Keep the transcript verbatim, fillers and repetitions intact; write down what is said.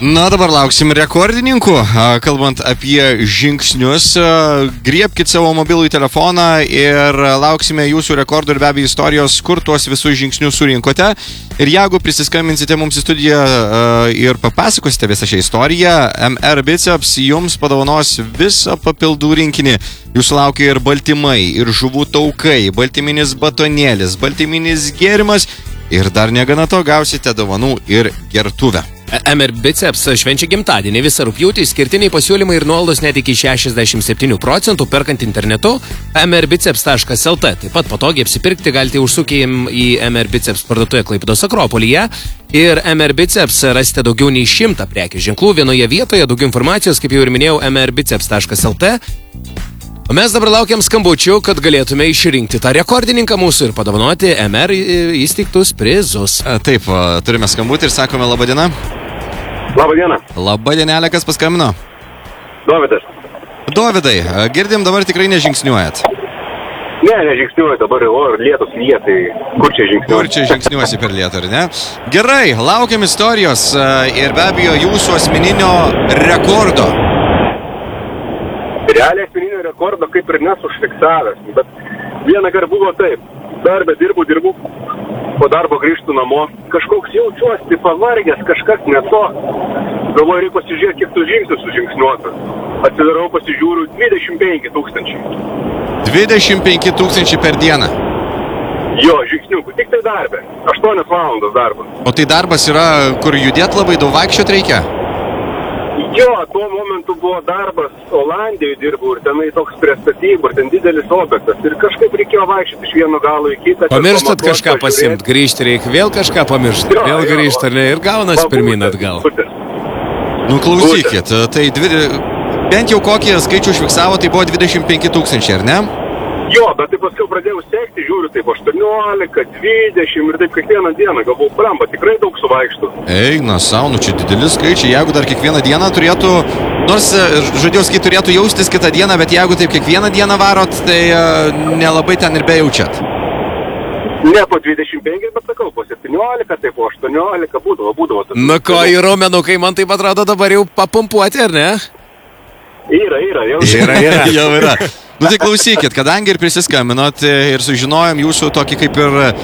Na, dabar lauksim rekordininkų. Kalbant apie žingsnius, griebkite savo mobilųjį telefoną ir lauksime jūsų rekordų ir be abejo istorijos, kur tuos visus žingsnius surinkote. Ir jeigu prisiskambinsite mums į studiją ir papasakosite visą šią istoriją, M R Biceps jums padovanos visą papildų rinkinį. Jūsų laukia ir baltymai, ir žuvų taukai, baltyminis batonėlis, baltyminis gėrimas ir dar negana to gausite dovanų ir gertuvę. M R Biceps švenčia gimtadienį visą rugpjūtį, išskirtiniai pasiūlymai ir nuolaidos net iki šešiasdešimt septynių procentų perkant internetu em er biceps taškas el te. Taip pat patogiai apsipirkti galite užsukę į M R Biceps parduotuvę Klaipėdos Akropolyje. Ir M R Biceps rasite daugiau nei šimtą prekės ženklų vienoje vietoje. Daugiau informacijos, kaip jau ir minėjau, em er biceps taškas el te. O mes dabar laukiam skambučių, kad galėtume išrinkti tą rekordininką mūsų ir padovanoti M R įsteigtus prizus. Taip, turime skambutį ir sakome laba diena. Labą dieną. Labą dienelę, kas paskambino? Dovydas. Dovydai, girdim, dabar tikrai nežingsniuojat. Ne, nežingsniuoju, dabar o, lietus lietai. Kur čia žingsniuoju? Kur čia žingsniuosi per lietų, ar ne? Gerai, laukiam istorijos ir be abejo jūsų asmeninio rekordo. Realiai asmeninio rekordo kaip ir nesu užfiksavęs, bet vieną kartą buvo taip. Darbę dirbu, dirbu, po darbo grįžtu namo, kažkoks jaučiuosi pavargęs, kažkas ne to. Galvoju, reikia pasižiūrėti, kiek tų žingsnių sužingsniuotų. Atsidarau, pasižiūriu, dvidešimt penki tūkstančiai. dvidešimt penki tūkstančiai per dieną. Jo, žingsniukų, tik tai darbė. aštuonios valandos darbas. O tai darbas yra, kur judėt labai daug vaikščiot reikia? Jo, tuo momentu buvo darbas, Olandijoje dirbu ir tenai toks prie statybų, ir ten didelis objektas. Ir kažkaip reikėjo vaikščioti iš vieno galo į kitą. Pamirštat kažką pasimt, grįžti reikia, vėl kažką pamiršti, vėl grįžti, ar ne, ir gaunas pirmyn atgal. Nu, klausykit, tai dvi, bent jau kokį skaičių užfiksavo, tai buvo dvidešimt penki tūkstančiai, ar ne? Jo, bet tai paskui pradėjau sekti, žiūriu, taip aštuoniolika, dvidešimt ir taip kiekvieną dieną, galbūt, bramba, tikrai daug suvaikštų. Eina, sau, nu čia dideli skaičiai, jeigu dar kiekvieną dieną turėtų, nors, žodžiau, kai turėtų jaustis kitą dieną, bet jeigu taip kiekvieną dieną varot, tai uh, nelabai ten ir bejaučiat. Ne po dvidešimt penki, bet sakau, po septyniolika, tai po aštuoniolika būdavo, būdavo. Na ko, į raumenukai man taip atrodo dabar jau papumpuoti, ar ne? Yra, yra, jau yra. yra, jau yra. Nu tai klausykit, kadangi ir prisiskambinot ir sužinojom jūsų tokį kaip ir